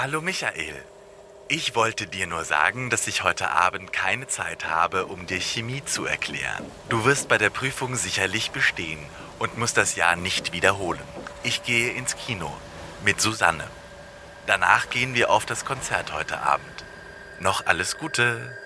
Hallo Michael. Ich wollte dir nur sagen, dass ich heute Abend keine Zeit habe, um dir Chemie zu erklären. Du wirst bei der Prüfung sicherlich bestehen und musst das Jahr nicht wiederholen. Ich gehe ins Kino mit Susanne. Danach gehen wir auf das Konzert heute Abend. Noch alles Gute.